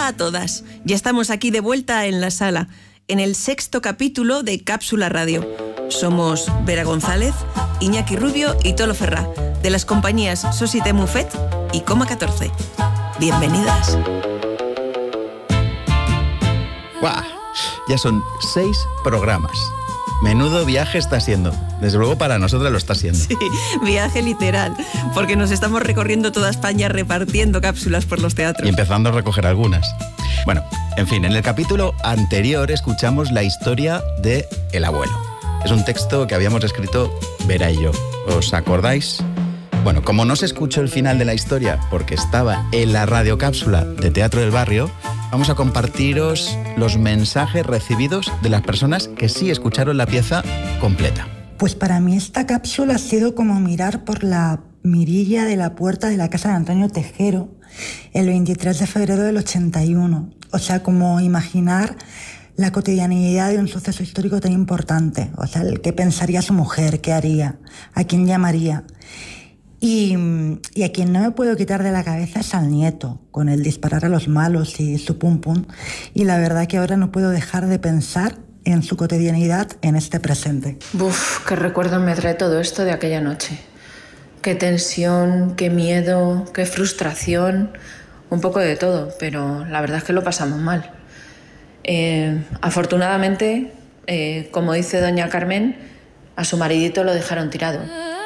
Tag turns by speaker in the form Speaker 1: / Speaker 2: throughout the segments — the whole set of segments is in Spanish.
Speaker 1: Hola a todas, ya estamos aquí de vuelta en la sala, en el 6º capítulo de Cápsula Radio. Somos Vera González, Iñaki Rubio y Tolo Ferrá, de las compañías Société Moufet y Coma 14. Bienvenidas.
Speaker 2: ¡Guau! Ya son 6 programas. Menudo viaje está siendo. Desde luego para nosotros lo está siendo.
Speaker 1: Sí, viaje literal, porque nos estamos recorriendo toda España repartiendo cápsulas por los teatros.
Speaker 2: Y empezando a recoger algunas. Bueno, en fin, en el capítulo anterior escuchamos la historia de El abuelo. Es un texto que habíamos escrito Vera y yo. ¿Os acordáis? Bueno, como no se escuchó el final de la historia porque estaba en la radiocápsula de Teatro del Barrio, vamos a compartiros los mensajes recibidos de las personas que sí escucharon la pieza completa.
Speaker 3: Pues para mí esta cápsula ha sido como mirar por la mirilla de la puerta de la casa de Antonio Tejero el 23 de febrero del 81. O sea, como imaginar la cotidianidad de un suceso histórico tan importante. O sea, el qué pensaría su mujer, qué haría, a quién llamaría. Y a quien no me puedo quitar de la cabeza es al nieto, con el disparar a los malos y su pum pum. Y la verdad que ahora no puedo dejar de pensar en su cotidianidad en este presente.
Speaker 4: Uf, qué recuerdo me trae todo esto de aquella noche. Qué tensión, qué miedo, qué frustración, un poco de todo, pero la verdad es que lo pasamos mal. Afortunadamente, como dice doña Carmen, a su maridito lo dejaron tirado.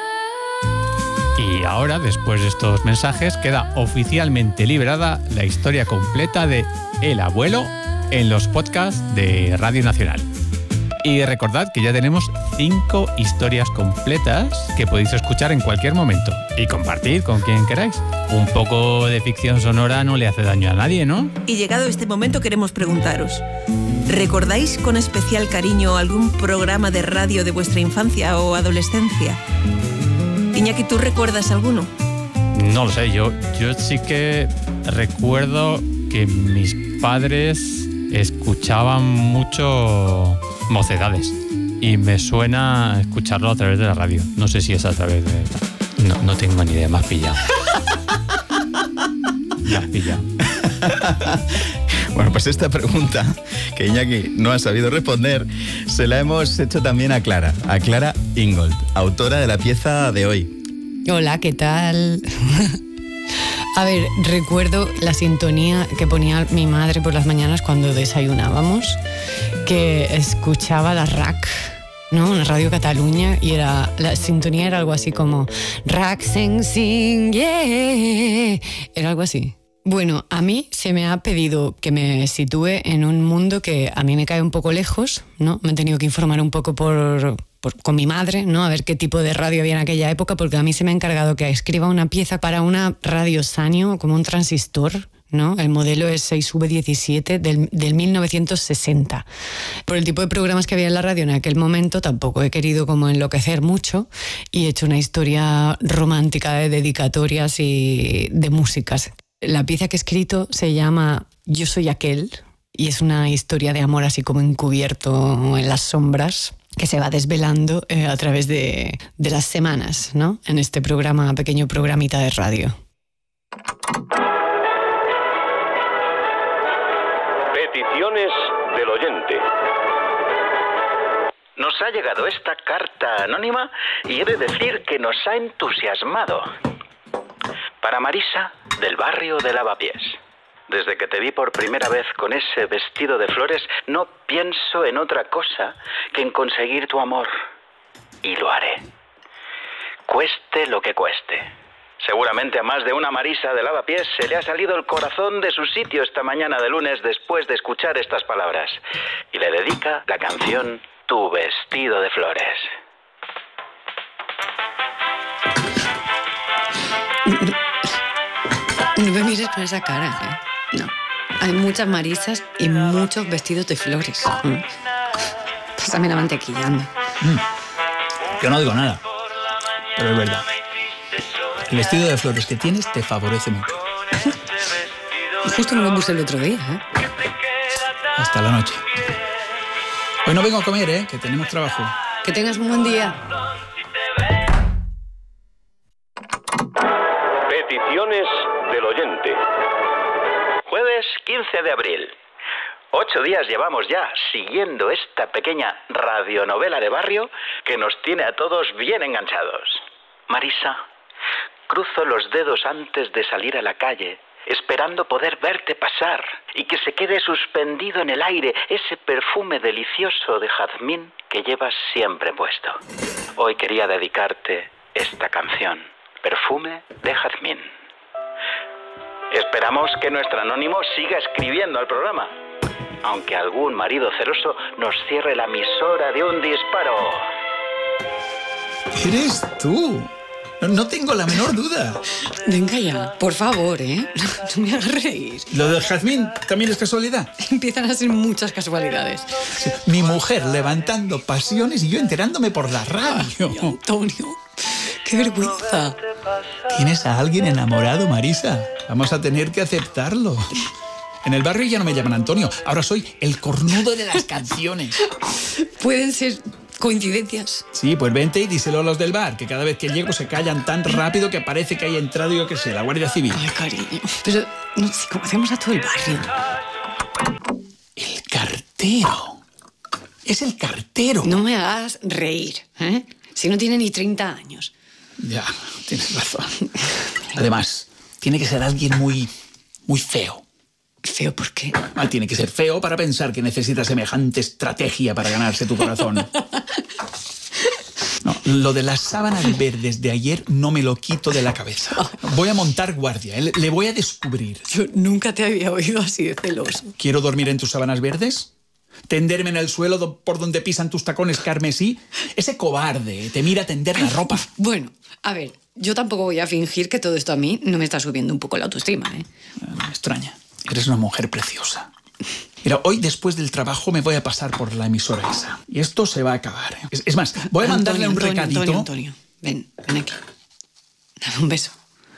Speaker 5: Y ahora, después de estos mensajes, queda oficialmente liberada la historia completa de El abuelo en los podcasts de Radio Nacional. Y recordad que ya tenemos 5 historias completas que podéis escuchar en cualquier momento y compartir con quien queráis. Un poco de ficción sonora no le hace daño a nadie, ¿no?
Speaker 1: Y llegado este momento queremos preguntaros, ¿recordáis con especial cariño algún programa de radio de vuestra infancia o adolescencia? Iñaki, ¿tú recuerdas alguno?
Speaker 5: No lo sé, yo sí que recuerdo que mis padres escuchaban mucho Mocedades y me suena escucharlo a través de la radio. No sé si es a través de... No tengo ni idea, me has pillado. Me has pillado.
Speaker 2: Bueno, pues esta pregunta que Iñaki no ha sabido responder se la hemos hecho también a Clara Ingold, autora de la pieza de hoy.
Speaker 6: Hola, ¿qué tal? A ver, recuerdo la sintonía que ponía mi madre por las mañanas cuando desayunábamos, que escuchaba la RAC, ¿no? En Radio Cataluña, y la sintonía era algo así como RAC, sing, yeah. Era algo así. Bueno, a mí se me ha pedido que me sitúe en un mundo que a mí me cae un poco lejos, ¿no? Me he tenido que informar un poco con mi madre, ¿no? A ver qué tipo de radio había en aquella época, porque a mí se me ha encargado que escriba una pieza para una radio Sanyo, como un transistor, ¿no? El modelo es 6V17 del 1960. Por el tipo de programas que había en la radio en aquel momento, tampoco he querido como enloquecer mucho y he hecho una historia romántica de dedicatorias y de músicas. La pieza que he escrito se llama Yo soy aquel y es una historia de amor así como encubierto en las sombras que se va desvelando a través de las semanas, ¿no? En este pequeño programita de radio.
Speaker 7: Peticiones del oyente. Nos ha llegado esta carta anónima y he de decir que nos ha entusiasmado. Para Marisa, del barrio de Lavapiés. Desde que te vi por primera vez con ese vestido de flores, no pienso en otra cosa que en conseguir tu amor. Y lo haré. Cueste lo que cueste. Seguramente a más de una Marisa de Lavapiés se le ha salido el corazón de su sitio esta mañana de lunes después de escuchar estas palabras. Y le dedica la canción Tu vestido de flores.
Speaker 6: No me mires con esa cara, ¿eh? No. Hay muchas Marisas y muchos vestidos de flores. Pásame la mantequilla, anda.
Speaker 8: Yo no digo nada, pero es verdad. El vestido de flores que tienes te favorece mucho.
Speaker 6: Justo me lo puse el otro día, ¿eh?
Speaker 8: Hasta la noche. Hoy no vengo a comer, ¿eh? Que tenemos trabajo.
Speaker 6: Que tengas un buen día.
Speaker 7: Peticiones del oyente. Jueves 15 de abril. 8 días llevamos ya siguiendo esta pequeña radionovela de barrio que nos tiene a todos bien enganchados. Marisa, cruzo los dedos antes de salir a la calle, esperando poder verte pasar y que se quede suspendido en el aire ese perfume delicioso de jazmín que llevas siempre puesto. Hoy quería dedicarte esta canción, Perfume de Jazmín. Esperamos que nuestro anónimo siga escribiendo al programa, aunque algún marido celoso nos cierre la emisora de un disparo.
Speaker 8: ¡Eres tú! No tengo la menor duda.
Speaker 6: Venga ya, por favor, ¿eh? No me hagas reír.
Speaker 8: ¿Lo de Jazmín también es casualidad?
Speaker 6: Empiezan a ser muchas casualidades.
Speaker 8: Sí, mi mujer levantando pasiones y yo enterándome por la radio.
Speaker 6: Ay, Antonio, qué vergüenza.
Speaker 8: ¿Tienes a alguien enamorado, Marisa? Vamos a tener que aceptarlo. En el barrio ya no me llaman Antonio, ahora soy el cornudo de las canciones.
Speaker 6: Pueden ser coincidencias.
Speaker 8: Sí, pues vente y díselo a los del bar, que cada vez que llego se callan tan rápido que parece que haya entrado, yo qué sé, la Guardia Civil.
Speaker 6: Ay, cariño, pero no sé cómo hacemos a todo el barrio.
Speaker 8: El cartero. Es el cartero.
Speaker 6: No me hagas reír, ¿eh? Si no tiene ni 30 años.
Speaker 8: Ya, tienes razón. Además, tiene que ser alguien muy feo.
Speaker 6: ¿Feo por qué?
Speaker 8: Tiene que ser feo para pensar que necesita semejante estrategia para ganarse tu corazón. No, lo de las sábanas verdes de ayer no me lo quito de la cabeza. Voy a montar guardia, le voy a descubrir.
Speaker 6: Yo nunca te había oído así de celoso.
Speaker 8: ¿Quiero dormir en tus sábanas verdes? ¿Tenderme en el suelo por donde pisan tus tacones carmesí? Ese cobarde te mira tender la ropa.
Speaker 6: Bueno, a ver, yo tampoco voy a fingir que todo esto a mí no me está subiendo un poco la autoestima, ¿eh?
Speaker 8: Me extraña. Eres una mujer preciosa. Mira, hoy después del trabajo me voy a pasar por la emisora esa. Y esto se va a acabar, ¿eh? Es más, voy a mandarle un recadito.
Speaker 6: Antonio, ven aquí. Dame un beso.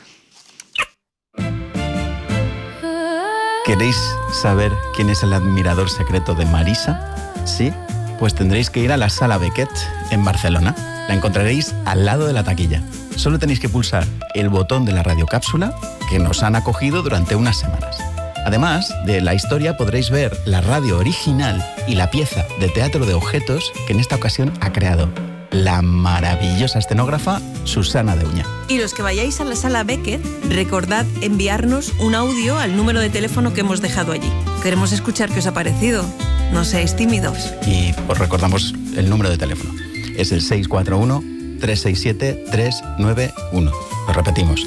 Speaker 2: ¿Queréis saber quién es el admirador secreto de Marisa? ¿Sí? Pues tendréis que ir a la Sala Beckett en Barcelona. La encontraréis al lado de la taquilla. Solo tenéis que pulsar el botón de la radiocápsula que nos han acogido durante unas semanas. Además de la historia podréis ver la radio original y la pieza de teatro de objetos que en esta ocasión ha creado la maravillosa escenógrafa Susana de Uña.
Speaker 1: Y los que vayáis a la Sala Beckett, recordad enviarnos un audio al número de teléfono que hemos dejado allí. Queremos escuchar qué os ha parecido. No seáis tímidos.
Speaker 2: Y os recordamos el número de teléfono. Es el 641-367-391. Lo repetimos,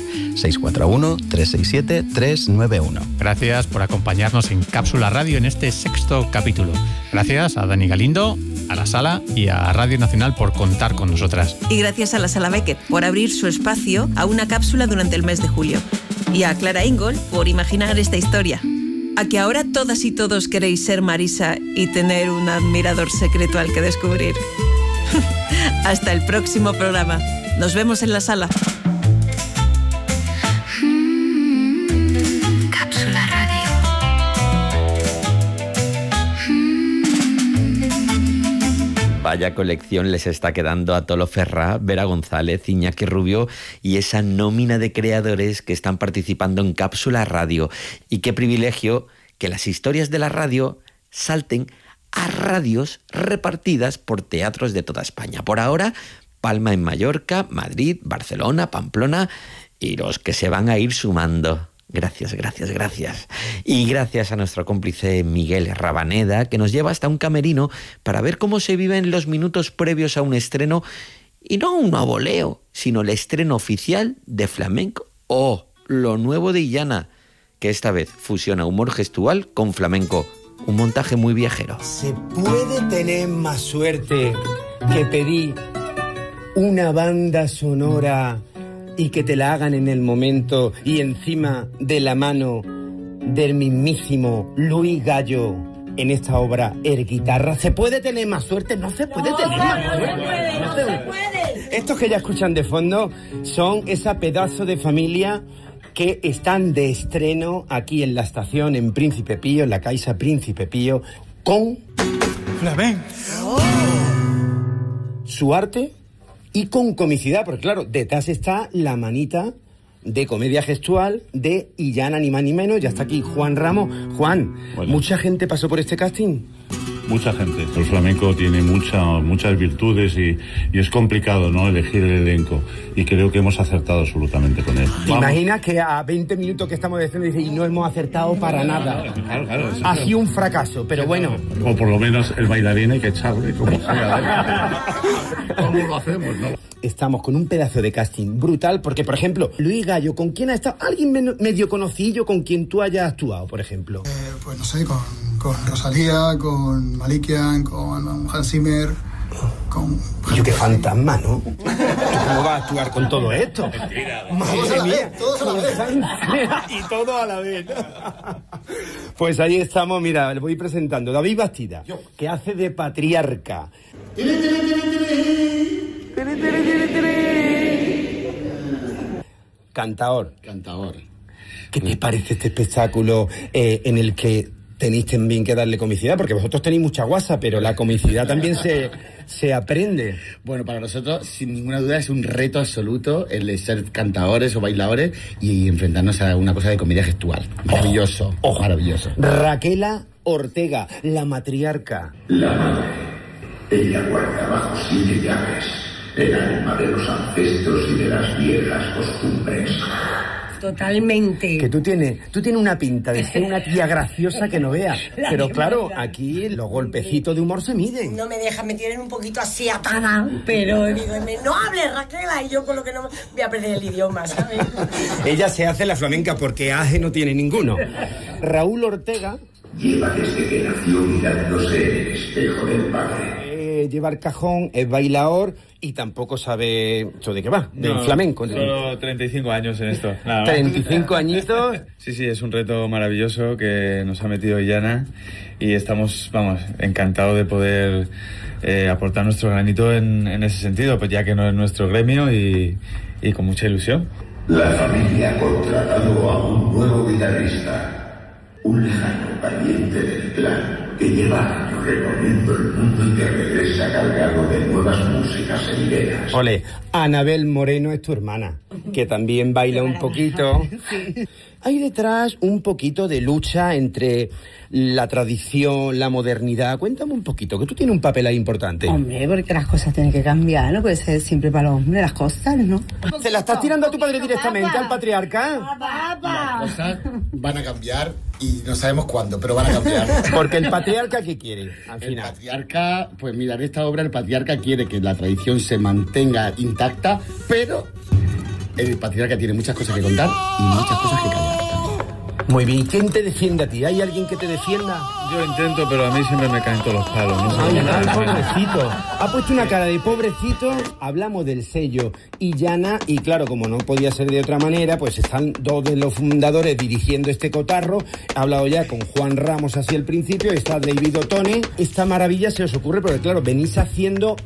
Speaker 2: 641-367-391.
Speaker 5: Gracias por acompañarnos en Cápsula Radio en este 6º capítulo. Gracias a Dani Galindo, a la Sala y a Radio Nacional por contar con nosotras.
Speaker 1: Y gracias a la Sala Beckett por abrir su espacio a una cápsula durante el mes de julio. Y a Clara Ingold por imaginar esta historia. ¿A que ahora todas y todos queréis ser Marisa y tener un admirador secreto al que descubrir? Hasta el próximo programa. Nos vemos en la sala.
Speaker 9: Cápsula Radio.
Speaker 10: Vaya colección les está quedando a Tolo Ferrá, Vera González, Iñaki Rubio y esa nómina de creadores que están participando en Cápsula Radio. Y qué privilegio que las historias de la radio salten a radios repartidas por teatros de toda España. Por ahora, Palma en Mallorca, Madrid, Barcelona, Pamplona y los que se van a ir sumando. Gracias, gracias, gracias. Y gracias a nuestro cómplice Miguel Rabaneda, que nos lleva hasta un camerino para ver cómo se viven los minutos previos a un estreno, y no un aboleo, sino el estreno oficial de flamenco. ¡Oh! Lo nuevo de Illana, que esta vez fusiona humor gestual con flamenco. Un montaje muy viajero.
Speaker 11: ¿Se puede tener más suerte que pedir una banda sonora y que te la hagan en el momento y encima de la mano del mismísimo Luis Gallo en esta obra Air Guitarra? ¿Se puede tener más suerte? No se puede tener más suerte. No se puede. Estos que ya escuchan de fondo son esa pedazo de familia que están de estreno aquí en la estación, en Príncipe Pío, en la Caixa Príncipe Pío, con flamenco. Su arte y con comicidad, porque claro, detrás está la manita de comedia gestual de Illana, ni más ni menos. Ya está aquí Juan Ramos. Juan,
Speaker 9: bueno.
Speaker 11: ¿Mucha gente pasó por este casting?
Speaker 9: Mucha gente. El flamenco tiene muchas virtudes y es complicado, ¿no?, elegir el elenco. Y creo que hemos acertado absolutamente con él.
Speaker 11: ¿Te imaginas que a 20 minutos que estamos de escena dice y no hemos acertado para nada?
Speaker 9: Claro.
Speaker 11: Ha sido un fracaso, pero bueno.
Speaker 9: O por lo menos el bailarín hay que echarle, como sea. ¿Cómo lo hacemos, no?
Speaker 11: Estamos con un pedazo de casting brutal, porque, por ejemplo, Luis Gallo, ¿con quién ha estado? ¿Alguien medio conocido con quien tú hayas actuado, por ejemplo?
Speaker 12: Pues no sé, con Rosalía, con Malikian, con Hans Zimmer, con...
Speaker 11: Yo qué fantasma, ¿no? ¿Tú cómo vas a actuar con todo esto?
Speaker 12: Madre mía, todos a la vez.
Speaker 11: Y todo a la vez. Pues ahí estamos, mira, le voy presentando. David Bastida, que hace de patriarca. Cantaor. ¿Qué te parece este espectáculo en el que tenéis también que darle comicidad? Porque vosotros tenéis mucha guasa, pero la comicidad también se aprende.
Speaker 13: Bueno, para nosotros, sin ninguna duda, es un reto absoluto el de ser cantadores o bailadores y enfrentarnos a una cosa de comedia gestual. Maravilloso, maravilloso.
Speaker 11: Raquela Ortega, la matriarca.
Speaker 14: La madre, ella guarda bajo 7 llaves el alma de los ancestros y de las viejas costumbres.
Speaker 15: Totalmente.
Speaker 11: Que tú tienes una pinta de ser una tía graciosa que no veas. Pero claro, aquí los golpecitos de humor se miden.
Speaker 15: No me deja, me tienen un poquito así atada, pero digo, no hables, Raquela, y yo con lo que no voy a perder el idioma, ¿sabes?
Speaker 11: Ella se hace la flamenca porque aje no tiene ninguno. Raúl Ortega
Speaker 14: lleva desde que nació mirándose en el espejo del padre.
Speaker 11: Lleva el cajón, es bailador y tampoco sabe esto de qué va, del flamenco.
Speaker 16: Solo 35 años en esto. Nada más.
Speaker 11: 35 añitos.
Speaker 16: Sí, es un reto maravilloso que nos ha metido Illana y estamos, encantados de poder aportar nuestro granito en ese sentido, pues ya que no es nuestro gremio y con mucha ilusión.
Speaker 14: La familia ha contratado a un nuevo guitarrista, un lejano pariente del clan que lleva años recorriendo el mundo y que regresa cargado de nuevas músicas e ideas.
Speaker 11: Ole, Anabel Moreno es tu hermana, que también baila un poquito. Sí. Hay detrás un poquito de lucha entre la tradición, la modernidad. Cuéntame un poquito, que tú tienes un papel ahí importante.
Speaker 17: Hombre, porque las cosas tienen que cambiar, no puede ser siempre para los hombres las cosas, ¿no?
Speaker 11: ¿Se la estás tirando a tu padre directamente, al patriarca?
Speaker 13: Las cosas van a cambiar y no sabemos cuándo, pero van a cambiar.
Speaker 11: Porque el patriarca, ¿qué quiere al final?
Speaker 13: El patriarca, pues mira, en esta obra el patriarca quiere que la tradición se mantenga intacta, pero el patriarca tiene muchas cosas que contar y muchas cosas que callar.
Speaker 11: Muy bien, ¿quién te defiende a ti? ¿Hay alguien que te defienda?
Speaker 16: Yo intento, pero a mí siempre me caen todos los palos. No sé.
Speaker 11: Ay, pobrecito. Ha puesto una cara de pobrecito. Hablamos del sello Illana y claro, como no podía ser de otra manera, pues están dos de los fundadores dirigiendo este cotarro. He hablado ya con Juan Ramos así al principio, está David Ottone. Esta maravilla se os ocurre porque claro, venís haciendo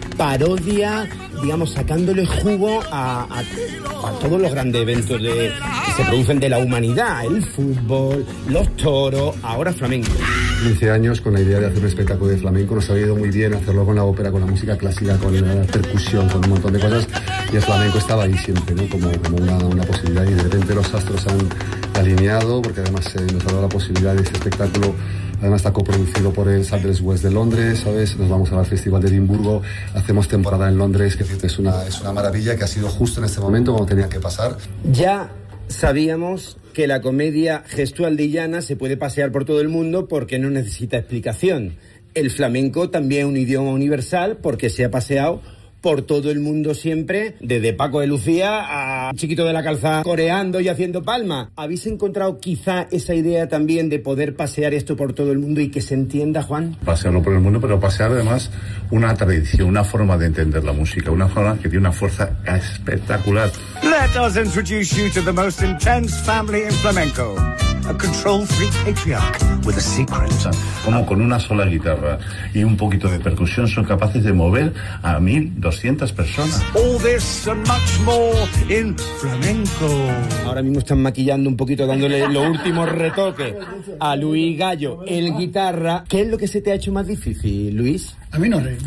Speaker 11: parodia, digamos, sacándole jugo a todos los grandes eventos que se producen de la humanidad, el fútbol, los toros, ahora flamenco.
Speaker 18: 15 años con la idea de hacer un espectáculo de flamenco, nos ha ido muy bien hacerlo con la ópera, con la música clásica, con la percusión, con un montón de cosas, y el flamenco estaba ahí siempre, ¿no? como una posibilidad, y de repente los astros han alineado, porque además nos ha dado la posibilidad de este espectáculo. Además está coproducido por el Southwest West de Londres, ¿sabes? Nos vamos al Festival de Edimburgo, hacemos temporada en Londres, que es una maravilla, que ha sido justo en este momento como tenía que pasar.
Speaker 11: Ya sabíamos que la comedia gestual de Illana se puede pasear por todo el mundo porque no necesita explicación. El flamenco también es un idioma universal porque se ha paseado por todo el mundo siempre, desde Paco de Lucía a Chiquito de la Calzada coreando y haciendo palmas. ¿Habéis encontrado quizá esa idea también de poder pasear esto por todo el mundo y que se entienda, Juan?
Speaker 9: Pasearlo por el mundo, pero pasear además una tradición, una forma de entender la música, una forma que tiene una fuerza espectacular.
Speaker 19: Let us introduce you to the most intense family in flamenco. A control-freak patriarch with a secret.
Speaker 9: Como con una sola guitarra y un poquito de percusión son capaces de mover a 1.200 personas.
Speaker 19: All this and much more in flamenco.
Speaker 11: Ahora mismo están maquillando un poquito, dándole los últimos retoques a Luis Gallo, el guitarra. ¿Qué es lo que se te ha hecho más difícil, Luis?
Speaker 8: A mí no reírme.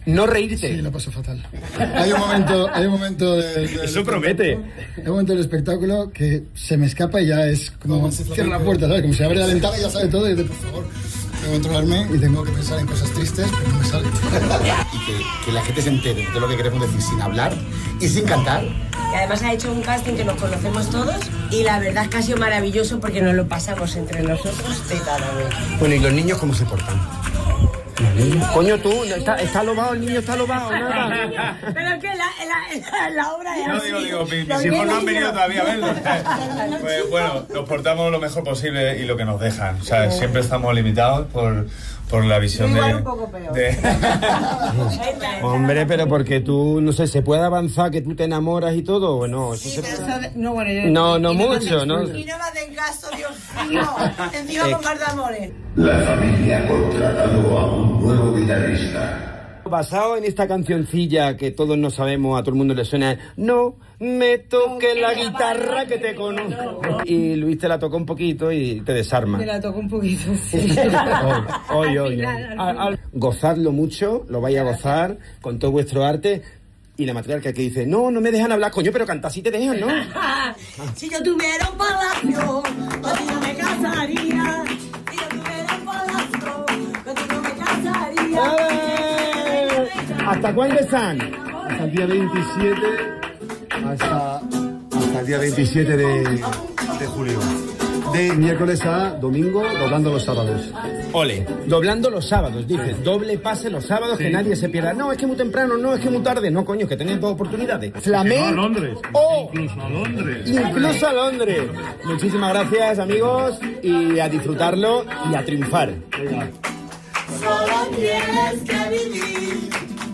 Speaker 11: No reírte.
Speaker 12: Sí, lo paso fatal. Hay un momento
Speaker 11: Eso promete.
Speaker 12: Hay un momento del espectáculo que se me escapa y ya es como cierra la puerta, ¿sabes? Como si abre la ventana y ya sabe todo y dice, por favor, tengo que controlarme y tengo que pensar en cosas tristes, pero no me sale.
Speaker 13: Y que la gente se entere de lo que queremos decir sin hablar y sin cantar.
Speaker 15: Y además ha hecho un casting que nos conocemos todos y la verdad es que ha sido maravilloso porque nos lo pasamos entre nosotros de cada vez.
Speaker 11: Bueno, ¿y los niños cómo se portan? Coño, tú, está lobado, el niño está lobado, nada.
Speaker 15: Pero es que la obra es así.
Speaker 16: Digo, mis hijos no han venido todavía a verlo. Pues bueno, nos portamos lo mejor posible y lo que nos dejan. O sea, siempre estamos limitados por la visión
Speaker 15: Igual un poco peor.
Speaker 11: Hombre, pero porque tú, no sé, ¿se puede avanzar que tú te enamoras y todo o no? Eso
Speaker 15: Sí,
Speaker 11: se...
Speaker 15: no, bueno,
Speaker 11: No mucho, ¿no?
Speaker 15: Y no me hacen caso, Dios mío. Encima con par de amores.
Speaker 14: La familia ha contratado a un nuevo guitarrista.
Speaker 11: Basado en esta cancioncilla que todos no sabemos, a todo el mundo le suena, no me toques la guitarra que te conozco. Y Luis te la tocó un poquito y te desarma.
Speaker 15: Me la tocó un poquito, sí.
Speaker 11: Hoy. Gozadlo mucho, lo vais a gozar con todo vuestro arte. Y la matriarca que dice, no me dejan hablar, coño, pero canta así te dejan, ¿no?
Speaker 15: Si yo tuviera un palacio, contigo me casaría. Si yo tuviera un palacio, contigo me casaría.
Speaker 11: ¿Hasta cuándo están?
Speaker 18: Hasta el día 27, hasta el día 27 de julio. De miércoles a domingo, doblando los sábados.
Speaker 11: Ole, doblando los sábados, dice, doble pase los sábados, sí. Que nadie se pierda. No, es que muy temprano, no, es que muy tarde. No, coño, que tenéis dos oportunidades. Flamenco.
Speaker 9: No, a Londres.
Speaker 11: Oh,
Speaker 9: incluso a Londres.
Speaker 11: Incluso a Londres. Muchísimas gracias, amigos, y a disfrutarlo y a triunfar. Venga.
Speaker 15: Solo tienes que vivir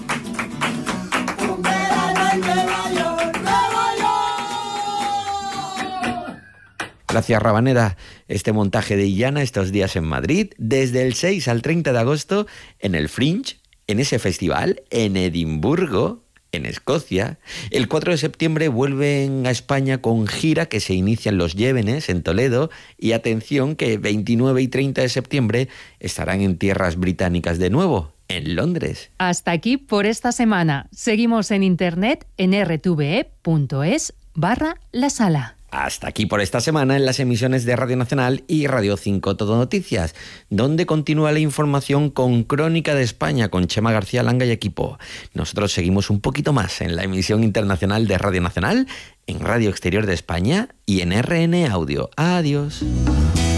Speaker 15: un verano en Nueva York, Nueva York.
Speaker 10: Gracias, Rabanera. Este montaje de Illana estos días en Madrid, desde el 6 al 30 de agosto, en el Fringe, en ese festival, en Edimburgo, en Escocia. El 4 de septiembre vuelven a España con gira que se inicia en Los Llévenes, en Toledo, y atención que 29 y 30 de septiembre estarán en tierras británicas de nuevo, en Londres.
Speaker 20: Hasta aquí por esta semana. Seguimos en internet en rtve.es/La Sala.
Speaker 10: Hasta aquí por esta semana en las emisiones de Radio Nacional y Radio 5 Todo Noticias, donde continúa la información con Crónica de España con Chema García Langa y equipo. Nosotros seguimos un poquito más en la emisión internacional de Radio Nacional, en Radio Exterior de España y en RN Audio. Adiós.